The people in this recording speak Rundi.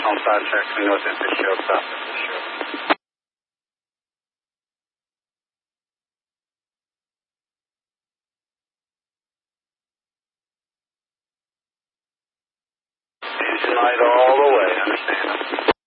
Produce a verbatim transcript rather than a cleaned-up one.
Home five, taxi north at the show, south at the show. Engine light all the way, understand.